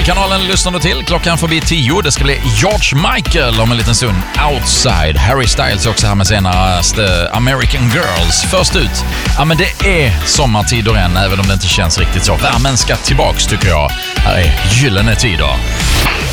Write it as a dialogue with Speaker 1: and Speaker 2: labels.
Speaker 1: Metal-kanalen lyssnar du till. Klockan förbi 10. Det ska bli George Michael om en liten stund. Outside. Harry Styles också här med senaste American Girls. Först ut. Ja, men det är sommartider än, även om det inte känns riktigt så. Värmen ska tillbaks tycker jag. Här är gyllene tider.